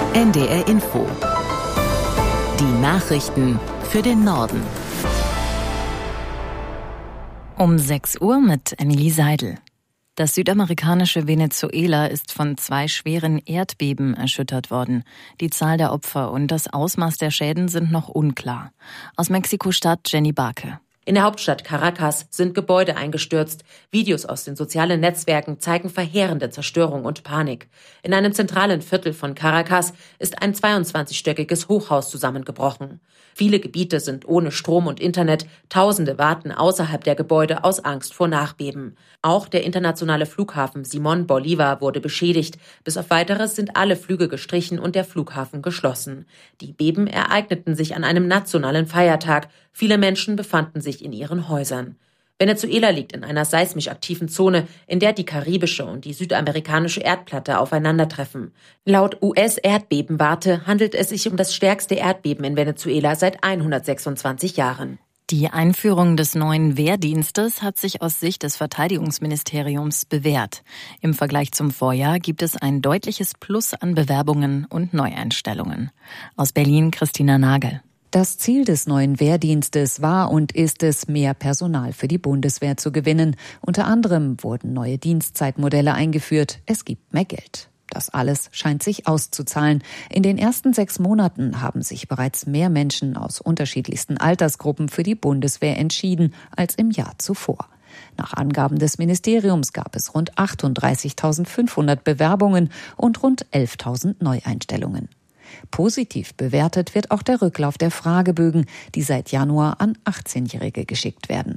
NDR Info. Die Nachrichten für den Norden. Um 6 Uhr mit Emily Seidel. Das südamerikanische Venezuela ist von 2 schweren Erdbeben erschüttert worden. Die Zahl der Opfer und das Ausmaß der Schäden sind noch unklar. Aus Mexiko-Stadt Jenny Barke. In der Hauptstadt Caracas sind Gebäude eingestürzt. Videos aus den sozialen Netzwerken zeigen verheerende Zerstörung und Panik. In einem zentralen Viertel von Caracas ist ein 22-stöckiges Hochhaus zusammengebrochen. Viele Gebiete sind ohne Strom und Internet. Tausende warten außerhalb der Gebäude aus Angst vor Nachbeben. Auch der internationale Flughafen Simón Bolívar wurde beschädigt. Bis auf Weiteres sind alle Flüge gestrichen und der Flughafen geschlossen. Die Beben ereigneten sich an einem nationalen Feiertag. Viele Menschen befanden sich in ihren Häusern. Venezuela liegt in einer seismisch aktiven Zone, in der die karibische und die südamerikanische Erdplatte aufeinandertreffen. Laut US-Erdbebenwarte handelt es sich um das stärkste Erdbeben in Venezuela seit 126 Jahren. Die Einführung des neuen Wehrdienstes hat sich aus Sicht des Verteidigungsministeriums bewährt. Im Vergleich zum Vorjahr gibt es ein deutliches Plus an Bewerbungen und Neueinstellungen. Aus Berlin Christina Nagel. Das Ziel des neuen Wehrdienstes war und ist es, mehr Personal für die Bundeswehr zu gewinnen. Unter anderem wurden neue Dienstzeitmodelle eingeführt. Es gibt mehr Geld. Das alles scheint sich auszuzahlen. In den ersten 6 Monaten haben sich bereits mehr Menschen aus unterschiedlichsten Altersgruppen für die Bundeswehr entschieden als im Jahr zuvor. Nach Angaben des Ministeriums gab es rund 38.500 Bewerbungen und rund 11.000 Neueinstellungen. Positiv bewertet wird auch der Rücklauf der Fragebögen, die seit Januar an 18-Jährige geschickt werden.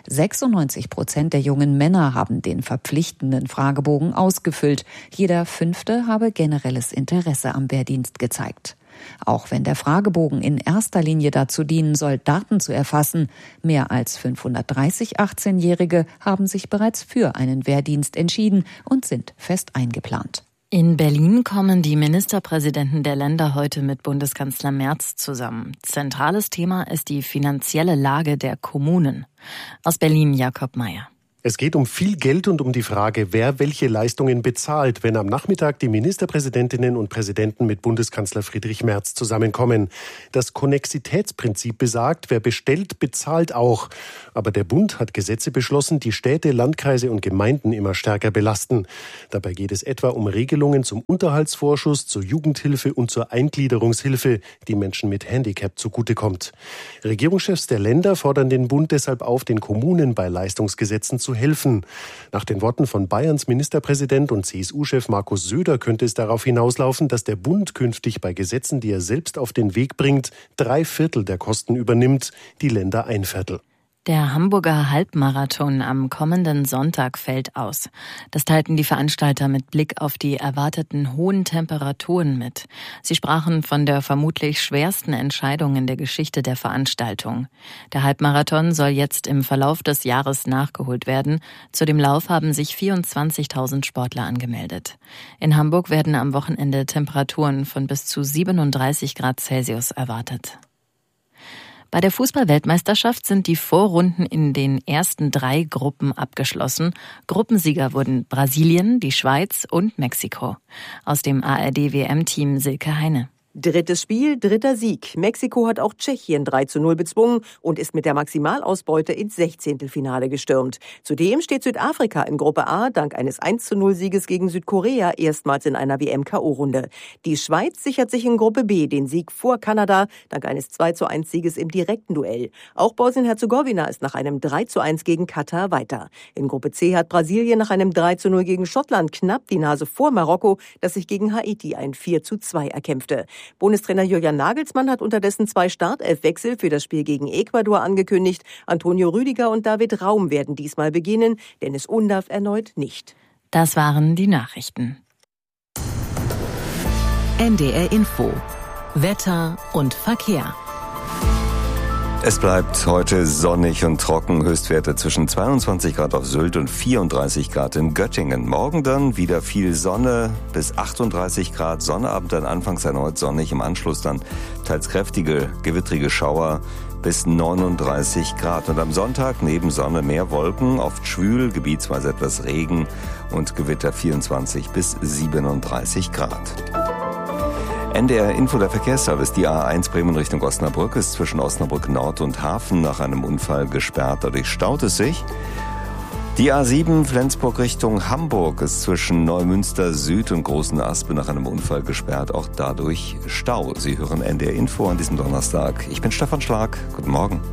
96% der jungen Männer haben den verpflichtenden Fragebogen ausgefüllt. Jeder 5. habe generelles Interesse am Wehrdienst gezeigt. Auch wenn der Fragebogen in erster Linie dazu dienen soll, Daten zu erfassen, mehr als 530 18-Jährige haben sich bereits für einen Wehrdienst entschieden und sind fest eingeplant. In Berlin kommen die Ministerpräsidenten der Länder heute mit Bundeskanzler Merz zusammen. Zentrales Thema ist die finanzielle Lage der Kommunen. Aus Berlin Jakob Mayer. Es geht um viel Geld und um die Frage, wer welche Leistungen bezahlt, wenn am Nachmittag die Ministerpräsidentinnen und Präsidenten mit Bundeskanzler Friedrich Merz zusammenkommen. Das Konnexitätsprinzip besagt, wer bestellt, bezahlt auch. Aber der Bund hat Gesetze beschlossen, die Städte, Landkreise und Gemeinden immer stärker belasten. Dabei geht es etwa um Regelungen zum Unterhaltsvorschuss, zur Jugendhilfe und zur Eingliederungshilfe, die Menschen mit Handicap zugutekommt. Regierungschefs der Länder fordern den Bund deshalb auf, den Kommunen bei Leistungsgesetzen zu helfen. Nach den Worten von Bayerns Ministerpräsident und CSU-Chef Markus Söder könnte es darauf hinauslaufen, dass der Bund künftig bei Gesetzen, die er selbst auf den Weg bringt, 3/4 der Kosten übernimmt, die Länder 1/4. Der Hamburger Halbmarathon am kommenden Sonntag fällt aus. Das teilten die Veranstalter mit Blick auf die erwarteten hohen Temperaturen mit. Sie sprachen von der vermutlich schwersten Entscheidung in der Geschichte der Veranstaltung. Der Halbmarathon soll jetzt im Verlauf des Jahres nachgeholt werden. Zu dem Lauf haben sich 24.000 Sportler angemeldet. In Hamburg werden am Wochenende Temperaturen von bis zu 37 Grad Celsius erwartet. Bei der Fußball-Weltmeisterschaft sind die Vorrunden in den ersten 3 Gruppen abgeschlossen. Gruppensieger wurden Brasilien, die Schweiz und Mexiko. Aus dem ARD-WM-Team Silke Heine. Drittes Spiel, dritter Sieg. Mexiko hat auch Tschechien 3:0 bezwungen und ist mit der Maximalausbeute ins 16. gestürmt. Zudem steht Südafrika in Gruppe A dank eines 1:0-Sieges gegen Südkorea erstmals in einer WM-KO-Runde. Die Schweiz sichert sich in Gruppe B den Sieg vor Kanada dank eines 2:1-Sieges im direkten Duell. Auch Bosnien-Herzegowina ist nach einem 3:1 gegen Katar weiter. In Gruppe C hat Brasilien nach einem 3:0 gegen Schottland knapp die Nase vor Marokko, das sich gegen Haiti ein 4:2 erkämpfte. Bundestrainer Julian Nagelsmann hat unterdessen 2 Startelfwechsel für das Spiel gegen Ecuador angekündigt. Antonio Rüdiger und David Raum werden diesmal beginnen, Dennis Undaff erneut nicht. Das waren die Nachrichten. NDR Info. Wetter und Verkehr. Es bleibt heute sonnig und trocken, Höchstwerte zwischen 22 Grad auf Sylt und 34 Grad in Göttingen. Morgen dann wieder viel Sonne bis 38 Grad, Sonnabend dann anfangs erneut sonnig, im Anschluss dann teils kräftige, gewittrige Schauer bis 39 Grad. Und am Sonntag neben Sonne mehr Wolken, oft schwül, gebietsweise etwas Regen und Gewitter 24 bis 37 Grad. NDR Info, der Verkehrsservice. Die A1 Bremen Richtung Osnabrück ist zwischen Osnabrück Nord und Hafen nach einem Unfall gesperrt. Dadurch staut es sich. Die A7 Flensburg Richtung Hamburg ist zwischen Neumünster Süd und Großen Aspe nach einem Unfall gesperrt. Auch dadurch Stau. Sie hören NDR Info an diesem Donnerstag. Ich bin Stefan Schlag. Guten Morgen.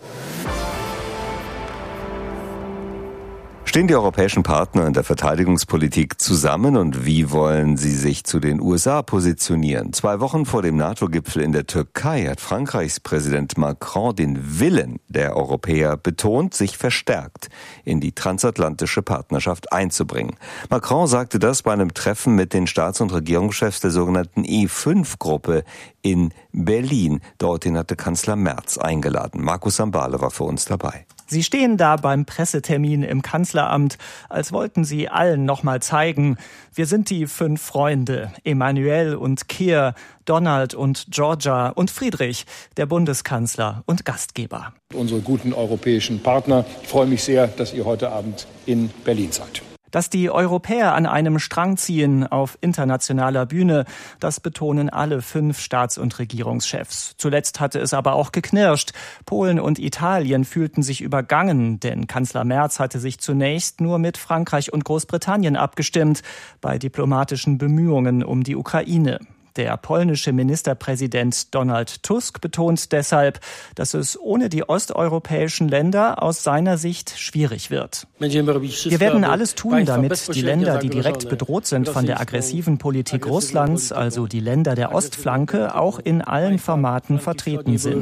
Stehen die europäischen Partner in der Verteidigungspolitik zusammen und wie wollen sie sich zu den USA positionieren? 2 Wochen vor dem NATO-Gipfel in der Türkei hat Frankreichs Präsident Macron den Willen der Europäer betont, sich verstärkt in die transatlantische Partnerschaft einzubringen. Macron sagte das bei einem Treffen mit den Staats- und Regierungschefs der sogenannten E5-Gruppe in Berlin. Dorthin hatte Kanzler Merz eingeladen. Markus Sambale war für uns dabei. Sie stehen da beim Pressetermin im Kanzleramt, als wollten sie allen nochmal zeigen, wir sind die 5 Freunde, Emmanuel und Keir, Donald und Georgia und Friedrich, der Bundeskanzler und Gastgeber. Unsere guten europäischen Partner, ich freue mich sehr, dass ihr heute Abend in Berlin seid. Dass die Europäer an einem Strang ziehen auf internationaler Bühne, das betonen alle 5 Staats- und Regierungschefs. Zuletzt hatte es aber auch geknirscht. Polen und Italien fühlten sich übergangen, denn Kanzler Merz hatte sich zunächst nur mit Frankreich und Großbritannien abgestimmt bei diplomatischen Bemühungen um die Ukraine. Der polnische Ministerpräsident Donald Tusk betont deshalb, dass es ohne die osteuropäischen Länder aus seiner Sicht schwierig wird. Wir werden alles tun, damit die Länder, die direkt bedroht sind von der aggressiven Politik Russlands, also die Länder der Ostflanke, auch in allen Formaten vertreten sind.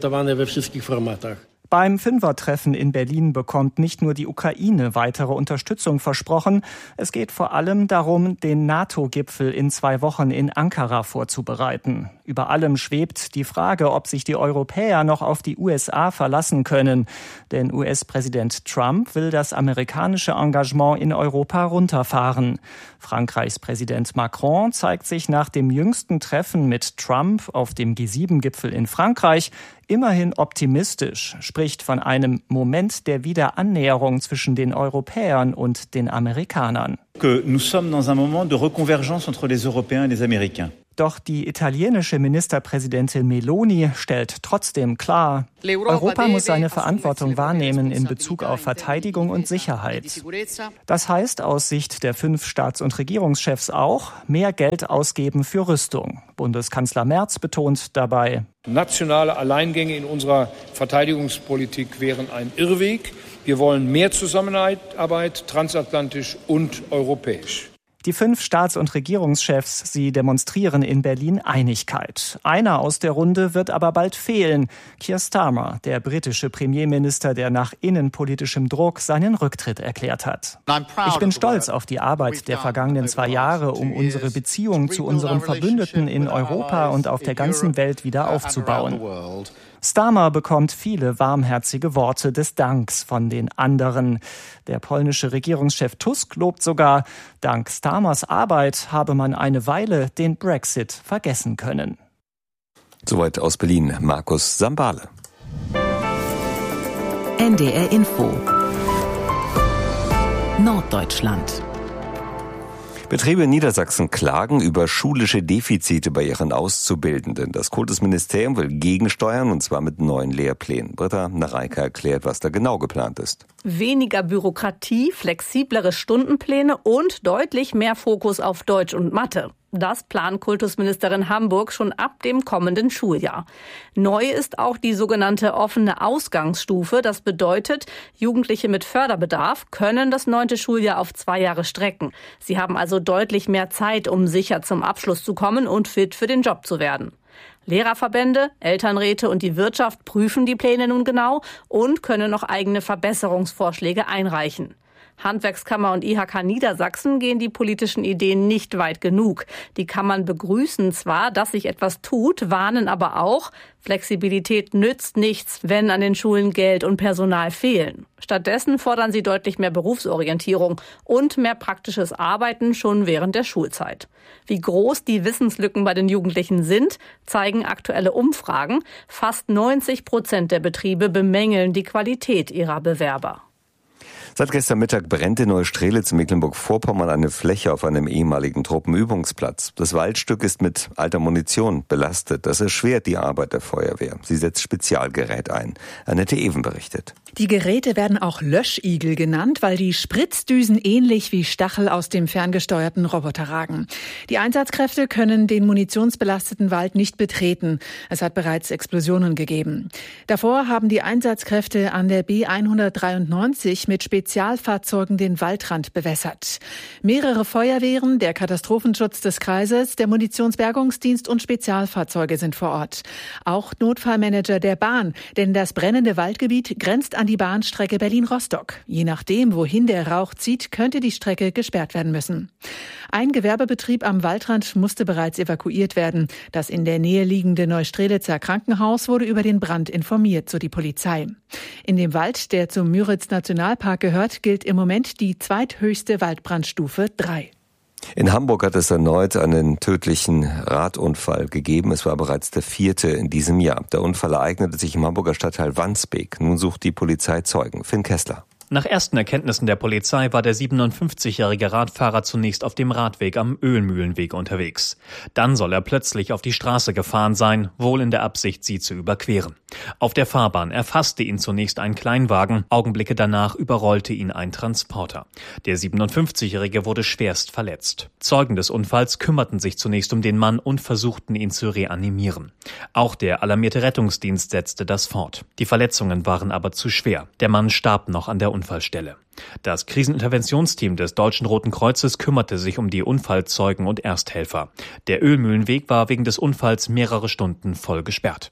Beim Fünfertreffen in Berlin bekommt nicht nur die Ukraine weitere Unterstützung versprochen. Es geht vor allem darum, den NATO-Gipfel in 2 Wochen in Ankara vorzubereiten. Über allem schwebt die Frage, ob sich die Europäer noch auf die USA verlassen können. Denn US-Präsident Trump will das amerikanische Engagement in Europa runterfahren. Frankreichs Präsident Macron zeigt sich nach dem jüngsten Treffen mit Trump auf dem G7-Gipfel in Frankreich immerhin optimistisch, spricht von einem Moment der Wiederannäherung zwischen den Europäern und den Amerikanern. Nous sommes dans un moment de reconvergence entre les Européens et les Américains. Doch die italienische Ministerpräsidentin Meloni stellt trotzdem klar, Europa muss seine Verantwortung wahrnehmen in Bezug auf Verteidigung und Sicherheit. Das heißt aus Sicht der 5 Staats- und Regierungschefs auch, mehr Geld ausgeben für Rüstung. Bundeskanzler Merz betont dabei: Nationale Alleingänge in unserer Verteidigungspolitik wären ein Irrweg. Wir wollen mehr Zusammenarbeit, transatlantisch und europäisch. Die 5 Staats- und Regierungschefs, sie demonstrieren in Berlin Einigkeit. Einer aus der Runde wird aber bald fehlen. Keir Starmer, der britische Premierminister, der nach innenpolitischem Druck seinen Rücktritt erklärt hat. Ich bin stolz auf die Arbeit der vergangenen 2 Jahre, um unsere Beziehung zu unseren Verbündeten in Europa und auf der ganzen Welt wieder aufzubauen. Starmer bekommt viele warmherzige Worte des Danks von den anderen. Der polnische Regierungschef Tusk lobt sogar, dank Starmers Arbeit habe man eine Weile den Brexit vergessen können. Soweit aus Berlin, Markus Sambale. NDR Info Norddeutschland. Betriebe in Niedersachsen klagen über schulische Defizite bei ihren Auszubildenden. Das Kultusministerium will gegensteuern, und zwar mit neuen Lehrplänen. Britta Nareika erklärt, was da genau geplant ist. Weniger Bürokratie, flexiblere Stundenpläne und deutlich mehr Fokus auf Deutsch und Mathe. Das plant Kultusministerin Hamburg schon ab dem kommenden Schuljahr. Neu ist auch die sogenannte offene Ausgangsstufe. Das bedeutet, Jugendliche mit Förderbedarf können das 9. Schuljahr auf 2 Jahre strecken. Sie haben also deutlich mehr Zeit, um sicher zum Abschluss zu kommen und fit für den Job zu werden. Lehrerverbände, Elternräte und die Wirtschaft prüfen die Pläne nun genau und können noch eigene Verbesserungsvorschläge einreichen. Handwerkskammer und IHK Niedersachsen gehen die politischen Ideen nicht weit genug. Die Kammern begrüßen zwar, dass sich etwas tut, warnen aber auch, Flexibilität nützt nichts, wenn an den Schulen Geld und Personal fehlen. Stattdessen fordern sie deutlich mehr Berufsorientierung und mehr praktisches Arbeiten schon während der Schulzeit. Wie groß die Wissenslücken bei den Jugendlichen sind, zeigen aktuelle Umfragen. Fast 90% der Betriebe bemängeln die Qualität ihrer Bewerber. Seit gestern Mittag brennt in Neustrelitz in Mecklenburg-Vorpommern eine Fläche auf einem ehemaligen Truppenübungsplatz. Das Waldstück ist mit alter Munition belastet. Das erschwert die Arbeit der Feuerwehr. Sie setzt Spezialgerät ein. Annette Even berichtet. Die Geräte werden auch Löschigel genannt, weil die Spritzdüsen ähnlich wie Stachel aus dem ferngesteuerten Roboter ragen. Die Einsatzkräfte können den munitionsbelasteten Wald nicht betreten. Es hat bereits Explosionen gegeben. Davor haben die Einsatzkräfte an der B193 mit Spezialfahrzeugen den Waldrand bewässert. Mehrere Feuerwehren, der Katastrophenschutz des Kreises, der Munitionsbergungsdienst und Spezialfahrzeuge sind vor Ort. Auch Notfallmanager der Bahn, denn das brennende Waldgebiet grenzt an die Bahnstrecke Berlin-Rostock. Je nachdem, wohin der Rauch zieht, könnte die Strecke gesperrt werden müssen. Ein Gewerbebetrieb am Waldrand musste bereits evakuiert werden. Das in der Nähe liegende Neustrelitzer Krankenhaus wurde über den Brand informiert, so die Polizei. In dem Wald, der zum Müritz-Nationalpark gehört, gilt im Moment die zweithöchste Waldbrandstufe 3. In Hamburg hat es erneut einen tödlichen Radunfall gegeben. Es war bereits der 4. in diesem Jahr. Der Unfall ereignete sich im Hamburger Stadtteil Wandsbek. Nun sucht die Polizei Zeugen. Finn Kessler. Nach ersten Erkenntnissen der Polizei war der 57-jährige Radfahrer zunächst auf dem Radweg am Ölmühlenweg unterwegs. Dann soll er plötzlich auf die Straße gefahren sein, wohl in der Absicht, sie zu überqueren. Auf der Fahrbahn erfasste ihn zunächst ein Kleinwagen, Augenblicke danach überrollte ihn ein Transporter. Der 57-jährige wurde schwerst verletzt. Zeugen des Unfalls kümmerten sich zunächst um den Mann und versuchten ihn zu reanimieren. Auch der alarmierte Rettungsdienst setzte das fort. Die Verletzungen waren aber zu schwer. Der Mann starb noch an der Unfallstelle. Das Kriseninterventionsteam des Deutschen Roten Kreuzes kümmerte sich um die Unfallzeugen und Ersthelfer. Der Ölmühlenweg war wegen des Unfalls mehrere Stunden voll gesperrt.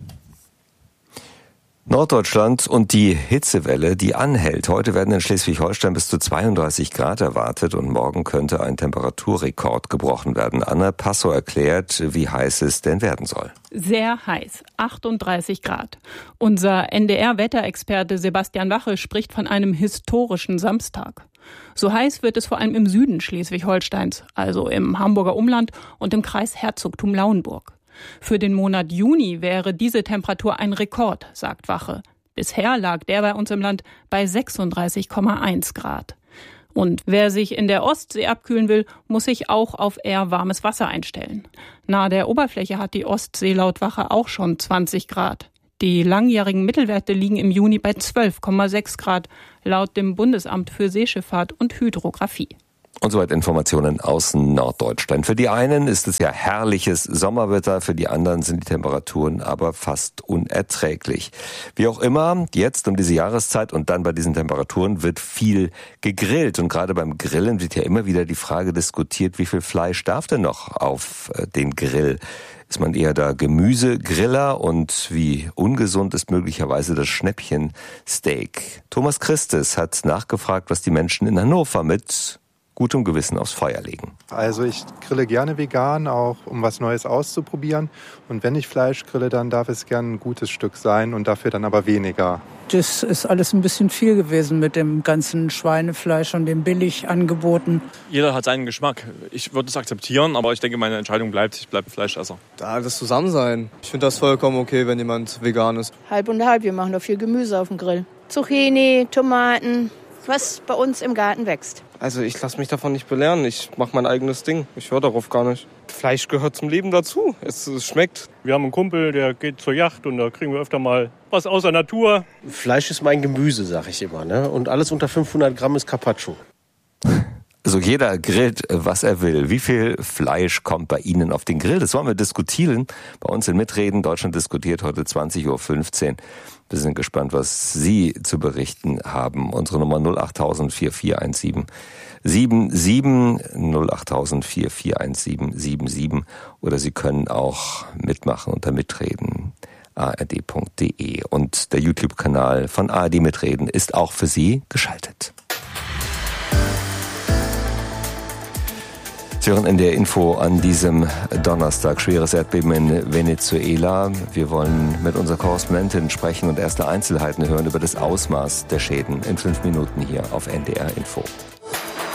Norddeutschland und die Hitzewelle, die anhält. Heute werden in Schleswig-Holstein bis zu 32 Grad erwartet und morgen könnte ein Temperaturrekord gebrochen werden. Anna Passow erklärt, wie heiß es denn werden soll. Sehr heiß, 38 Grad. Unser NDR-Wetterexperte Sebastian Wache spricht von einem historischen Samstag. So heiß wird es vor allem im Süden Schleswig-Holsteins, also im Hamburger Umland und im Kreis Herzogtum Lauenburg. Für den Monat Juni wäre diese Temperatur ein Rekord, sagt Wache. Bisher lag der bei uns im Land bei 36,1 Grad. Und wer sich in der Ostsee abkühlen will, muss sich auch auf eher warmes Wasser einstellen. Nahe der Oberfläche hat die Ostsee laut Wache auch schon 20 Grad. Die langjährigen Mittelwerte liegen im Juni bei 12,6 Grad, laut dem Bundesamt für Seeschifffahrt und Hydrographie. Und soweit Informationen aus Norddeutschland. Für die einen ist es ja herrliches Sommerwetter, für die anderen sind die Temperaturen aber fast unerträglich. Wie auch immer, jetzt um diese Jahreszeit und dann bei diesen Temperaturen wird viel gegrillt. Und gerade beim Grillen wird ja immer wieder die Frage diskutiert, wie viel Fleisch darf denn noch auf den Grill? Ist man eher der Gemüsegriller und wie ungesund ist möglicherweise das Schnäppchensteak? Thomas Christes hat nachgefragt, was die Menschen in Hannover mit gutem Gewissen aufs Feuer legen. Also ich grille gerne vegan, auch um was Neues auszuprobieren. Und wenn ich Fleisch grille, dann darf es gern ein gutes Stück sein und dafür dann aber weniger. Das ist alles ein bisschen viel gewesen mit dem ganzen Schweinefleisch und den Billigangeboten. Jeder hat seinen Geschmack. Ich würde es akzeptieren, aber ich denke, meine Entscheidung bleibt, ich bleibe Fleischesser. Da das Zusammensein. Ich finde das vollkommen okay, wenn jemand vegan ist. Halb und halb, wir machen doch viel Gemüse auf dem Grill. Zucchini, Tomaten, was bei uns im Garten wächst. Also ich lasse mich davon nicht belehren. Ich mache mein eigenes Ding. Ich höre darauf gar nicht. Fleisch gehört zum Leben dazu. Es schmeckt. Wir haben einen Kumpel, der geht zur Yacht und da kriegen wir öfter mal was aus der Natur. Fleisch ist mein Gemüse, sag ich immer, ne? Und alles unter 500 Gramm ist Carpaccio. Also jeder grillt, was er will. Wie viel Fleisch kommt bei Ihnen auf den Grill? Das wollen wir diskutieren. Bei uns in Mitreden. Deutschland diskutiert heute 20.15 Uhr. Wir sind gespannt, was Sie zu berichten haben. Unsere Nummer 08000 4417 77 08000 4417 77. Oder Sie können auch mitmachen unter Mitreden. ard.de. Und der YouTube-Kanal von ARD Mitreden ist auch für Sie geschaltet. Sie hören in der Info an diesem Donnerstag. Schweres Erdbeben in Venezuela. Wir wollen mit unserer Korrespondentin sprechen und erste Einzelheiten hören über das Ausmaß der Schäden in 5 Minuten hier auf NDR Info.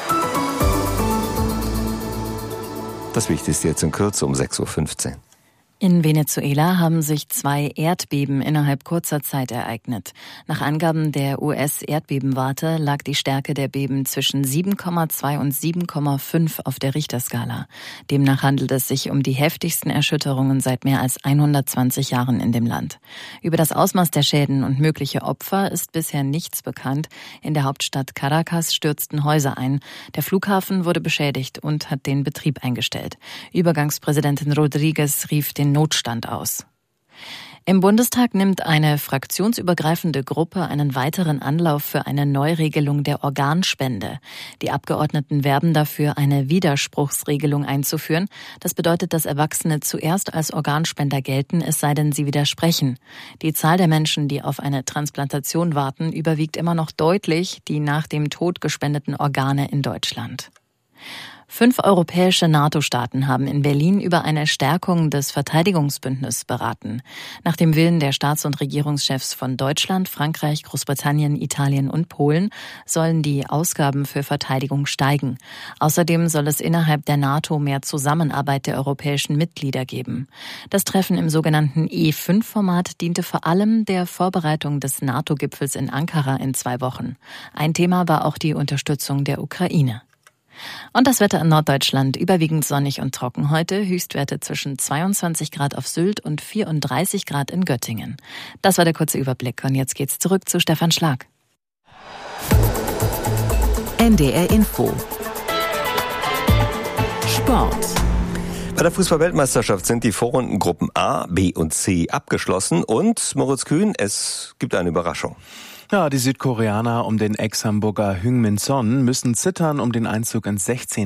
Das Wichtigste jetzt in Kürze um 6.15 Uhr. In Venezuela haben sich 2 Erdbeben innerhalb kurzer Zeit ereignet. Nach Angaben der US-Erdbebenwarte lag die Stärke der Beben zwischen 7,2 und 7,5 auf der Richterskala. Demnach handelt es sich um die heftigsten Erschütterungen seit mehr als 120 Jahren in dem Land. Über das Ausmaß der Schäden und mögliche Opfer ist bisher nichts bekannt. In der Hauptstadt Caracas stürzten Häuser ein. Der Flughafen wurde beschädigt und hat den Betrieb eingestellt. Übergangspräsidentin Rodriguez rief den Notstand aus. Im Bundestag nimmt eine fraktionsübergreifende Gruppe einen weiteren Anlauf für eine Neuregelung der Organspende. Die Abgeordneten werben dafür, eine Widerspruchsregelung einzuführen. Das bedeutet, dass Erwachsene zuerst als Organspender gelten, es sei denn, sie widersprechen. Die Zahl der Menschen, die auf eine Transplantation warten, überwiegt immer noch deutlich die nach dem Tod gespendeten Organe in Deutschland. 5 europäische NATO-Staaten haben in Berlin über eine Stärkung des Verteidigungsbündnisses beraten. Nach dem Willen der Staats- und Regierungschefs von Deutschland, Frankreich, Großbritannien, Italien und Polen sollen die Ausgaben für Verteidigung steigen. Außerdem soll es innerhalb der NATO mehr Zusammenarbeit der europäischen Mitglieder geben. Das Treffen im sogenannten E5-Format diente vor allem der Vorbereitung des NATO-Gipfels in Ankara in 2 Wochen. Ein Thema war auch die Unterstützung der Ukraine. Und das Wetter in Norddeutschland überwiegend sonnig und trocken heute, Höchstwerte zwischen 22 Grad auf Sylt und 34 Grad in Göttingen. Das war der kurze Überblick und jetzt geht's zurück zu Stefan Schlag. NDR Info. Sport. Bei der Fußball-Weltmeisterschaft sind die Vorrundengruppen A, B und C abgeschlossen und, Moritz Kühn, es gibt eine Überraschung. Ja, die Südkoreaner um den Ex-Hamburger Heung-min Son müssen zittern um den Einzug ins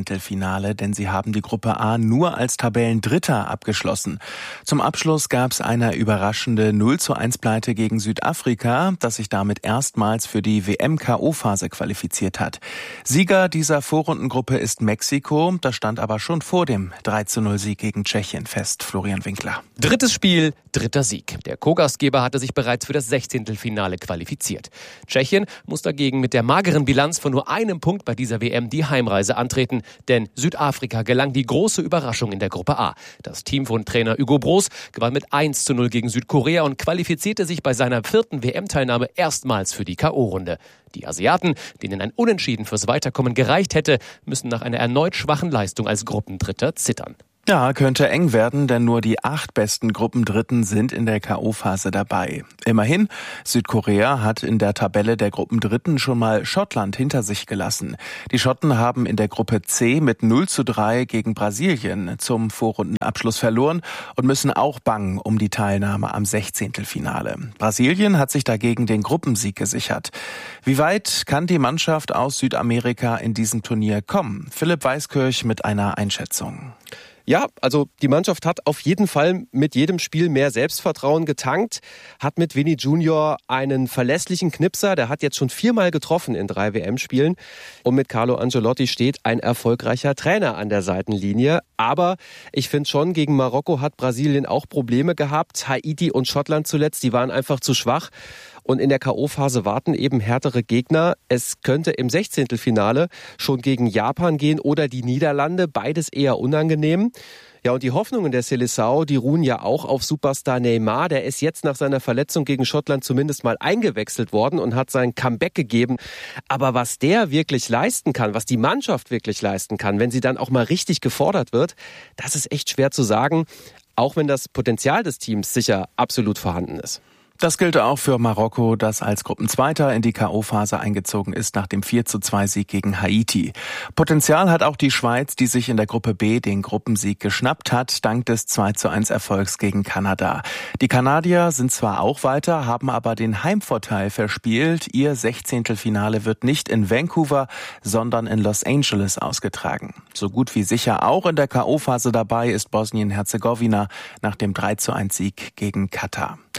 16. denn sie haben die Gruppe A nur als Tabellendritter abgeschlossen. Zum Abschluss gab es eine überraschende 0:1-Pleite gegen Südafrika, das sich damit erstmals für die WM-KO-Phase qualifiziert hat. Sieger dieser Vorrundengruppe ist Mexiko, das stand aber schon vor dem 3:0-Sieg gegen Tschechien fest. Florian Winkler. Drittes Spiel, dritter Sieg. Der Co-Gastgeber hatte sich bereits für das 16. qualifiziert. Tschechien muss dagegen mit der mageren Bilanz von nur einem Punkt bei dieser WM die Heimreise antreten, denn Südafrika gelang die große Überraschung in der Gruppe A. Das Team von Trainer Hugo Broos gewann mit 1:0 gegen Südkorea und qualifizierte sich bei seiner 4. WM-Teilnahme erstmals für die K.O.-Runde. Die Asiaten, denen ein Unentschieden fürs Weiterkommen gereicht hätte, müssen nach einer erneut schwachen Leistung als Gruppendritter zittern. Ja, könnte eng werden, denn nur die 8 besten Gruppendritten sind in der K.O.-Phase dabei. Immerhin, Südkorea hat in der Tabelle der Gruppendritten schon mal Schottland hinter sich gelassen. Die Schotten haben in der Gruppe C mit 0:3 gegen Brasilien zum Vorrundenabschluss verloren und müssen auch bangen um die Teilnahme am 16. Brasilien hat sich dagegen den Gruppensieg gesichert. Wie weit kann die Mannschaft aus Südamerika in diesem Turnier kommen? Philipp Weiskirch mit einer Einschätzung. Ja, also die Mannschaft hat auf jeden Fall mit jedem Spiel mehr Selbstvertrauen getankt, hat mit Vinny Junior einen verlässlichen Knipser, der hat jetzt schon 4-mal getroffen in 3 WM-Spielen und mit Carlo Ancelotti steht ein erfolgreicher Trainer an der Seitenlinie. Aber ich finde schon, gegen Marokko hat Brasilien auch Probleme gehabt, Haiti und Schottland zuletzt, die waren einfach zu schwach. Und in der K.O.-Phase warten eben härtere Gegner. Es könnte im 16. schon gegen Japan gehen oder die Niederlande. Beides eher unangenehm. Ja, und die Hoffnungen der Seleção, die ruhen ja auch auf Superstar Neymar. Der ist jetzt nach seiner Verletzung gegen Schottland zumindest mal eingewechselt worden und hat sein Comeback gegeben. Aber was der wirklich leisten kann, was die Mannschaft wirklich leisten kann, wenn sie dann auch mal richtig gefordert wird, das ist echt schwer zu sagen. Auch wenn das Potenzial des Teams sicher absolut vorhanden ist. Das gilt auch für Marokko, das als Gruppenzweiter in die K.O.-Phase eingezogen ist nach dem 4:2-Sieg gegen Haiti. Potenzial hat auch die Schweiz, die sich in der Gruppe B den Gruppensieg geschnappt hat, dank des 2:1-Erfolgs gegen Kanada. Die Kanadier sind zwar auch weiter, haben aber den Heimvorteil verspielt. Ihr 16. wird nicht in Vancouver, sondern in Los Angeles ausgetragen. So gut wie sicher auch in der K.O.-Phase dabei ist Bosnien-Herzegowina nach dem 3:1-Sieg gegen Katar.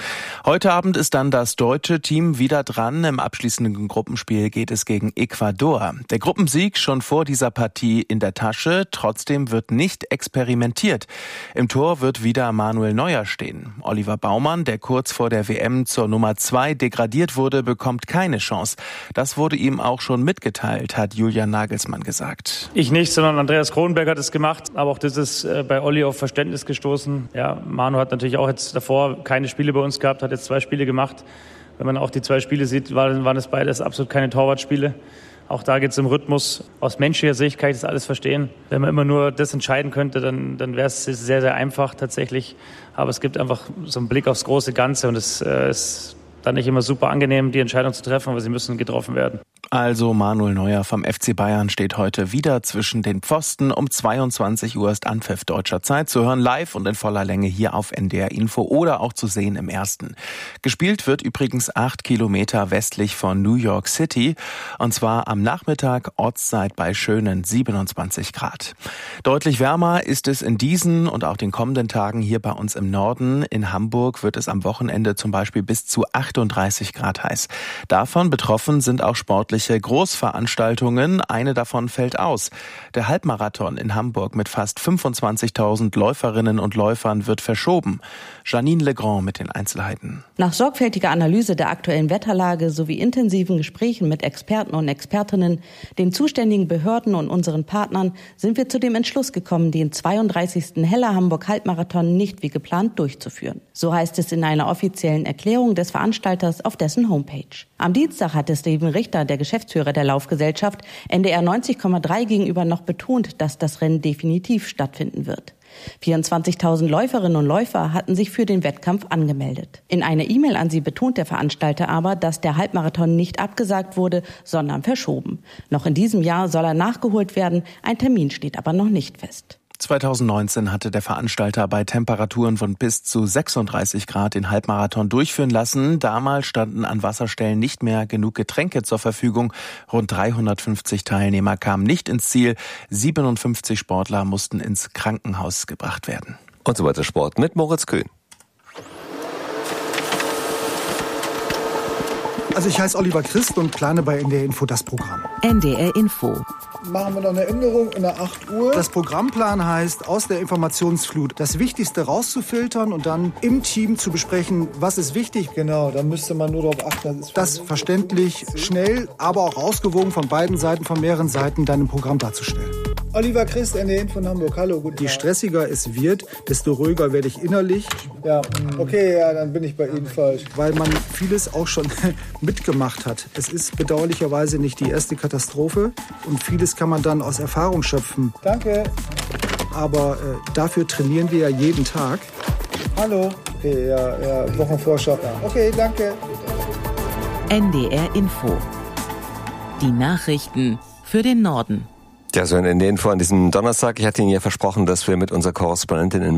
Heute Abend ist dann das deutsche Team wieder dran. Im abschließenden Gruppenspiel geht es gegen Ecuador. Der Gruppensieg schon vor dieser Partie in der Tasche. Trotzdem wird nicht experimentiert. Im Tor wird wieder Manuel Neuer stehen. Oliver Baumann, der kurz vor der WM zur Nummer 2 degradiert wurde, bekommt keine Chance. Das wurde ihm auch schon mitgeteilt, hat Julian Nagelsmann gesagt. Ich nicht, sondern Andreas Kronenberg hat es gemacht. Aber auch das ist bei Olli auf Verständnis gestoßen. Ja, Manu hat natürlich auch jetzt davor keine Spiele bei uns gehabt, hat jetzt 2 Spiele gemacht. Wenn man auch die 2 Spiele sieht, waren es beides absolut keine Torwartspiele. Auch da geht es im Rhythmus. Aus menschlicher Sicht kann ich das alles verstehen. Wenn man immer nur das entscheiden könnte, dann wäre es sehr, sehr einfach tatsächlich. Aber es gibt einfach so einen Blick aufs große Ganze und es ist dann nicht immer super angenehm, die Entscheidung zu treffen, aber sie müssen getroffen werden. Also Manuel Neuer vom FC Bayern steht heute wieder zwischen den Pfosten. Um 22 Uhr ist Anpfiff deutscher Zeit, zu hören live und in voller Länge hier auf NDR Info oder auch zu sehen im Ersten. Gespielt wird übrigens 8 Kilometer westlich von New York City und zwar am Nachmittag Ortszeit bei schönen 27 Grad. Deutlich wärmer ist es in diesen und auch den kommenden Tagen hier bei uns im Norden. In Hamburg wird es am Wochenende zum Beispiel bis zu 38 Grad heiß. Davon betroffen sind auch sportliche Großveranstaltungen. Eine davon fällt aus. Der Halbmarathon in Hamburg mit fast 25.000 Läuferinnen und Läufern wird verschoben. Janine Legrand mit den Einzelheiten. Nach sorgfältiger Analyse der aktuellen Wetterlage sowie intensiven Gesprächen mit Experten und Expertinnen, den zuständigen Behörden und unseren Partnern sind wir zu dem Entschluss gekommen, den 32. Heller Hamburg Halbmarathon nicht wie geplant durchzuführen. So heißt es in einer offiziellen Erklärung des Veranstalters auf dessen Homepage. Am Dienstag hatte Steven Richter, der Geschäftsführer der Laufgesellschaft, NDR 90,3 gegenüber noch betont, dass das Rennen definitiv stattfinden wird. 24.000 Läuferinnen und Läufer hatten sich für den Wettkampf angemeldet. In einer E-Mail an sie betont der Veranstalter aber, dass der Halbmarathon nicht abgesagt wurde, sondern verschoben. Noch in diesem Jahr soll er nachgeholt werden, ein Termin steht aber noch nicht fest. 2019 hatte der Veranstalter bei Temperaturen von bis zu 36 Grad den Halbmarathon durchführen lassen. Damals standen an Wasserstellen nicht mehr genug Getränke zur Verfügung. Rund 350 Teilnehmer kamen nicht ins Ziel. 57 Sportler mussten ins Krankenhaus gebracht werden. Und so weiter Sport mit Moritz Köhn. Also ich heiße Oliver Christ und plane bei NDR Info das Programm. NDR Info. Machen wir noch eine Änderung in der 8 Uhr. Das Programmplan heißt, aus der Informationsflut das Wichtigste rauszufiltern und dann im Team zu besprechen, was ist wichtig. Genau, da müsste man nur darauf achten. Das verständlich, schnell, aber auch ausgewogen von beiden Seiten, von mehreren Seiten dann im Programm darzustellen. Oliver Christ, NDR von Hamburg. Hallo, guten Tag. Je stressiger es wird, desto ruhiger werde ich innerlich. Ja, okay, ja, dann bin ich bei Ihnen falsch. Weil man vieles auch schon mitgemacht hat. Es ist bedauerlicherweise nicht die erste Katastrophe und vieles kann man dann aus Erfahrung schöpfen. Danke. Aber dafür trainieren wir ja jeden Tag. Hallo. Okay, ja, Wochenvorschau. Okay, danke. NDR Info. Die Nachrichten für den Norden. Ja, so in der Info an diesem Donnerstag. Ich hatte Ihnen ja versprochen, dass wir mit unserer Korrespondentin in